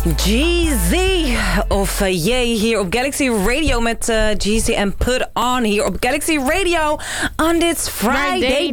Jeezy of Yay hier op Galaxy Radio met Jeezy en Put On hier op Galaxy Radio on this Friday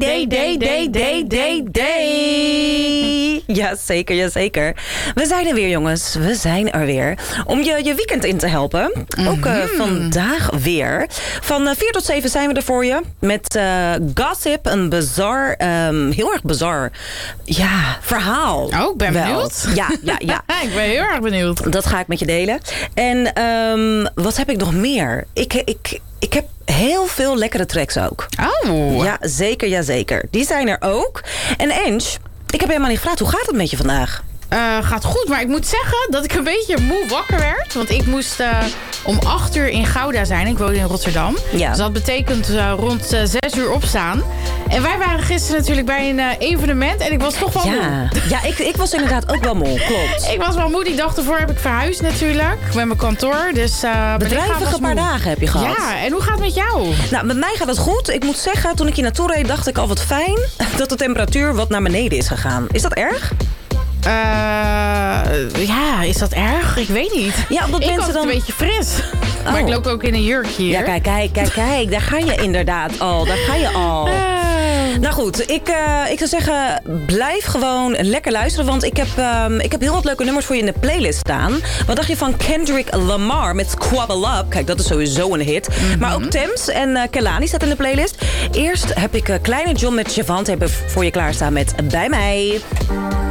day. Jazeker, jazeker. We zijn er weer, jongens. We zijn er weer. Om je weekend in te helpen. Ook vandaag weer. Van 4 tot 7 zijn we er voor je. Met gossip, een bizar, heel erg bizar verhaal. Oh, ik ben benieuwd. Ja. Ik ben heel erg benieuwd. Dat ga ik met je delen. En wat heb ik nog meer? Ik heb heel veel lekkere tracks ook. Oh. Ja, zeker, jazeker. Die zijn er ook. En Ange, ik heb helemaal niet gevraagd, hoe gaat het met je vandaag? Gaat goed, maar ik moet zeggen dat ik een beetje moe wakker werd. Want ik moest om 8 uur in Gouda zijn. Ik woon in Rotterdam. Ja. Dus dat betekent rond 6 uur opstaan. En wij waren gisteren natuurlijk bij een evenement. En ik was toch wel moe. Ja, ik was inderdaad ook wel moe, klopt. Ik was wel moe. Die dag ervoor heb ik verhuisd natuurlijk. Met mijn kantoor. Dus bedrijvige paar dagen heb je gehad. Ja, en hoe gaat het met jou? Nou, met mij gaat het goed. Ik moet zeggen, toen ik hier naartoe reed, dacht ik al wat fijn dat de temperatuur wat naar beneden is gegaan. Is dat erg? Is dat erg? Ik weet niet. Ja, omdat mensen dan een beetje fris. Oh. Maar ik loop ook in een jurk hier. Ja, kijk. Daar ga je inderdaad al. Nou goed, ik zou zeggen, blijf gewoon lekker luisteren. Want ik heb heel wat leuke nummers voor je in de playlist staan. Wat dacht je van Kendrick Lamar met Squabble Up? Kijk, dat is sowieso een hit. Maar ook Thames en Kehlani staat in de playlist. Eerst heb ik Kleine John met Javante voor je klaarstaan met Bij Mij.